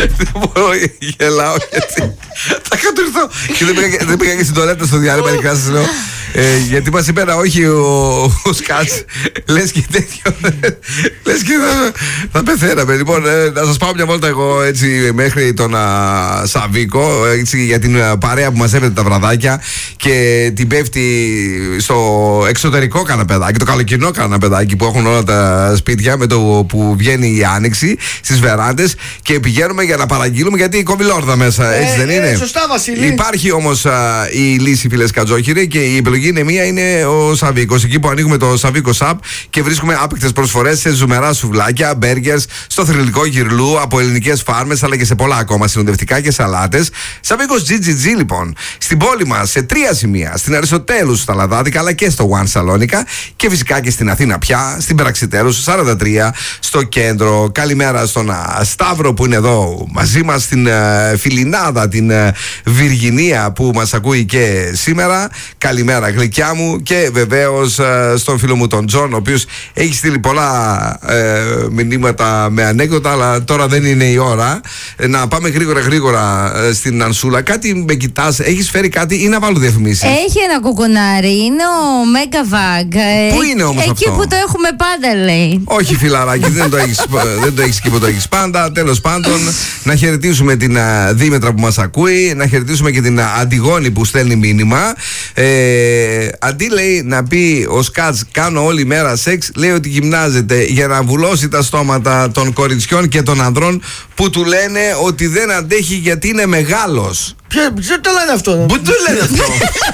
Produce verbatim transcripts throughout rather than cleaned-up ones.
Δεν μπορώ, γελάω γιατί θα κατουρθώ. Και δεν πήγα και στην τουαλέτα στο διάλειμμα, ειλικρινά σας λέω. Ε, γιατί μας είπε ένα όχι ο, ο Σκάτς. Λες και τέτοιο. Λες και θα, θα πεθαίναμε. Λοιπόν, ε, να σας πάω μια βόλτα εγώ έτσι μέχρι τον α, Σαβίκο, έτσι, για την α, παρέα που μας έφερε τα βραδάκια και την πέφτει στο εξωτερικό καναπεδάκι, το καλοκαιρινό καναπεδάκι που έχουν όλα τα σπίτια με το που βγαίνει η άνοιξη στις βεράντες και πηγαίνουμε για να παραγγείλουμε γιατί κόβει λόρδα μέσα, έτσι ε, δεν είναι? Ε, σωστά, Βασίλη. Υπάρχει όμως α, η λύση, φίλες Κατζόχυρε, και η επιλογή είναι μία, είναι ο Σαβίκος. Εκεί που ανοίγουμε το Σαβίκος App και βρίσκουμε άπικτες προσφορές σε ζουμερά σουβλάκια, μπέργκερς, στο θρυλικό γυρλού από ελληνικές φάρμες αλλά και σε πολλά ακόμα συνοδευτικά και σαλάτες. Σαβίκος τζι τζι τζι λοιπόν. Στην πόλη μας σε τρία σημεία. Στην Αριστοτέλους, στα Λαδάδικα αλλά και στο One Σαλόνικα. Και φυσικά και στην Αθήνα πια, στην Πραξιτέρους σαράντα τρία, στο κέντρο. Καλημέρα στον α, Σταύρο που είναι εδώ μαζί μας, στην α, Φιλινάδα, την α, Βιργινία που μας ακούει και σήμερα. Καλημέρα γλυκιά μου. Και βεβαίως α, στον φίλο μου τον Τζον, ο οποίος έχει στείλει πολλά ε, μηνύματα με ανέκδοτα, αλλά τώρα δεν είναι η ώρα. Ε, να πάμε γρήγορα γρήγορα ε, στην Ανσούλα. Κάτι με κοιτάς, έχεις φέρει κάτι ή να βάλω διαφημίσεις? Έχει ένα κουκουνάρι, είναι ο Megavag. Πού είναι όμως εκεί αυτό? Εκεί που το έχουμε πάντα, λέει. Όχι φιλαράκι, δεν το έχεις, δεν το έχεις εκεί που το έχεις πάντα. Τέλος πάντων, να χαιρετήσουμε την α, Δήμετρα που μας ακούει, να χαιρετήσουμε και την α, Αντιγόνη που στέλνει μήνυμα. Ε, αντί, λέει, να πει ο Σκάτς κάνω όλη μέρα σεξ, λέει ότι γυμνάζεται για να βουλώσει τα στόματα των κοριτσιών και των ανδρών που του λένε ότι δεν αντέχει γιατί είναι μεγάλος. Ποιο το λένε αυτό? Πού το λένε αυτό?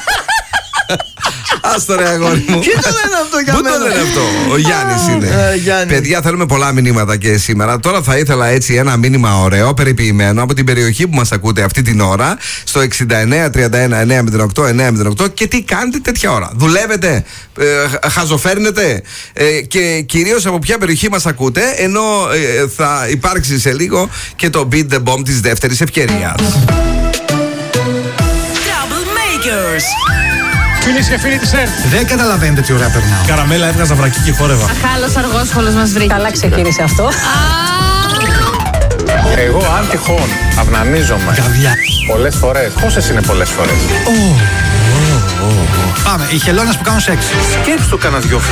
Άστο ρε αγόρι μου. Ποιοι το λένε αυτό για μένα? Πού το λένε αυτό? Ο Γιάννης είναι. ε, Γιάννη. Παιδιά, θέλουμε πολλά μηνύματα και σήμερα. Τώρα θα ήθελα έτσι ένα μήνυμα ωραίο, περιποιημένο από την περιοχή που μας ακούτε αυτή την ώρα, στο εξήντα εννέα τριάντα ένα εννιακόσια οκτώ εννιακόσια οκτώ. Και τι κάνετε τέτοια ώρα? Δουλεύετε? Ε, χαζοφέρνετε? Ε, και κυρίως από ποια περιοχή μας ακούτε? Ενώ ε, θα υπάρξει σε λίγο και το Beat the Bomb της δεύτερης ευκαιρίας. Φίλοι και φίλοι της ΕΡΤ, δεν καταλαβαίνετε τι ωραία περνάω. Καραμέλα έβγαζα βρακί και χόρευα. Αχάλος αργόσχολος μας βρήκε. Καλά ξεκίνησε αυτό. Εγώ αν τυχόν αυνανίζομαι Καβιά. πολλές φορές. Πόσες είναι πολλές φορές? Πάμε, οι χελώνες που κάνουν σεξ. Σκέψου κανένα δυο